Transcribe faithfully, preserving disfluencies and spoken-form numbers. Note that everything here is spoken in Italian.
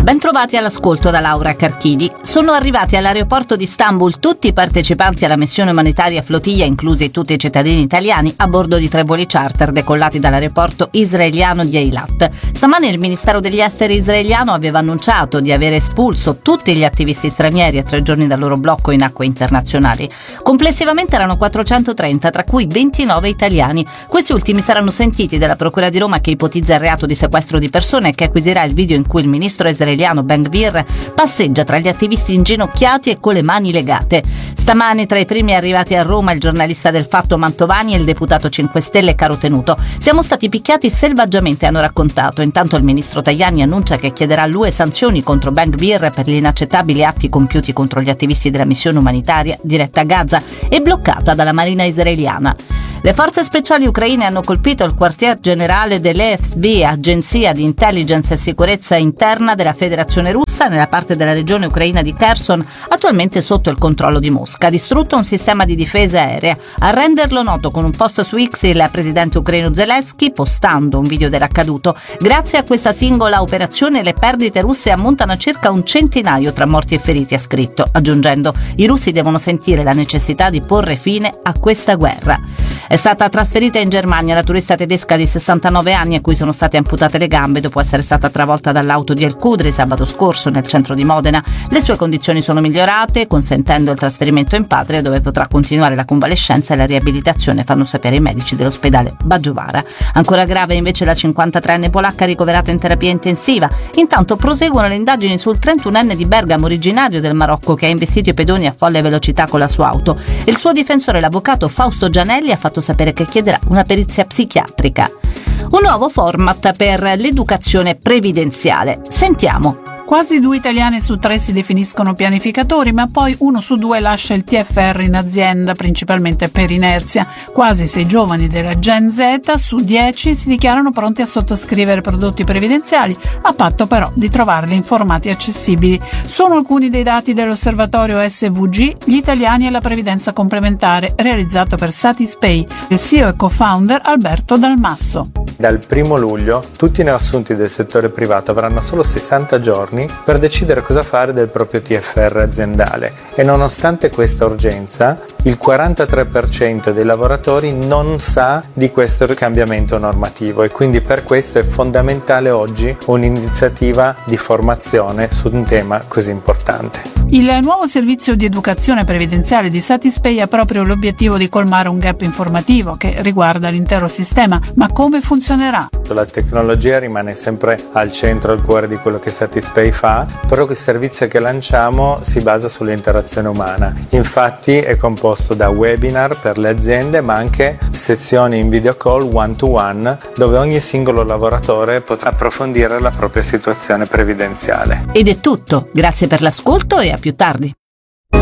Bentrovati all'ascolto da Laura Carchidi. Sono arrivati all'aeroporto di Istanbul tutti i partecipanti alla missione umanitaria Flotilla, inclusi tutti i cittadini italiani, a bordo di tre voli charter decollati dall'aeroporto israeliano di Eilat. Stamane il Ministero degli Esteri israeliano aveva annunciato di aver espulso tutti gli attivisti stranieri a tre giorni dal loro blocco in acque internazionali. Complessivamente erano quattrocentotrenta, tra cui ventinove italiani. Questi ultimi saranno sentiti dalla Procura di Roma, che ipotizza il reato di sequestro di persone e che acquisirà il video in cui il ministro israeliano Ben-Gvir passeggia tra gli attivisti inginocchiati e con le mani legate. Stamani tra i primi arrivati a Roma il giornalista del Fatto Mantovani e il deputato cinque Stelle Caro Tenuto. Siamo stati picchiati selvaggiamente, hanno raccontato. Intanto il ministro Tajani annuncia che chiederà all'U E sanzioni contro Ben-Gvir per gli inaccettabili atti compiuti contro gli attivisti della missione umanitaria diretta a Gaza e bloccata dalla marina israeliana. Le forze speciali ucraine hanno colpito il quartier generale dell'E F S B, agenzia di intelligence e sicurezza interna della Federazione Russa, nella parte della regione ucraina di Kherson, attualmente sotto il controllo di Mosca. Ha distrutto un sistema di difesa aerea. A renderlo noto con un post su X il presidente ucraino Zelensky, postando un video dell'accaduto. Grazie a questa singola operazione le perdite russe ammontano a circa un centinaio tra morti e feriti, ha scritto, aggiungendo: i russi devono sentire la necessità di porre fine a questa guerra. È stata trasferita in Germania la turista tedesca di sessantanove anni a cui sono state amputate le gambe dopo essere stata travolta dall'auto di El Kudri sabato scorso nel centro di Modena. Le sue condizioni sono migliorate, consentendo il trasferimento in patria, dove potrà continuare la convalescenza e la riabilitazione, fanno sapere i medici dell'ospedale Baggiovara. Ancora grave invece la cinquantatreenne polacca ricoverata in terapia intensiva. Intanto proseguono le indagini sul trentunenne di Bergamo, originario del Marocco, che ha investito i pedoni a folle velocità con la sua auto. Il suo difensore, l'avvocato Fausto Gianelli, ha fatto sapere che chiederà una perizia psichiatrica. Un nuovo format per l'educazione previdenziale. Sentiamo. Quasi due italiani su tre si definiscono pianificatori, ma poi uno su due lascia il T F R in azienda, principalmente per inerzia. Quasi sei giovani della Gen Z su dieci si dichiarano pronti a sottoscrivere prodotti previdenziali, a patto però di trovarli in formati accessibili. Sono alcuni dei dati dell'osservatorio S V G, gli italiani e la previdenza complementare, realizzato per Satispay. Il C E O e co-founder Alberto Dalmasso. Dal primo luglio tutti i neoassunti del settore privato avranno solo sessanta giorni per decidere cosa fare del proprio T F R aziendale e nonostante questa urgenza il quarantatré per cento dei lavoratori non sa di questo cambiamento normativo e quindi per questo è fondamentale oggi un'iniziativa di formazione su un tema così importante. Il nuovo servizio di educazione previdenziale di Satispay ha proprio l'obiettivo di colmare un gap informativo che riguarda l'intero sistema, ma come funzionerà? La tecnologia rimane sempre al centro, al cuore di quello che Satispay fa, però il servizio che lanciamo si basa sull'interazione umana. Infatti è composto da webinar per le aziende, ma anche sezioni in video call one to one, dove ogni singolo lavoratore potrà approfondire la propria situazione previdenziale. Ed è tutto, grazie per l'ascolto e a più tardi.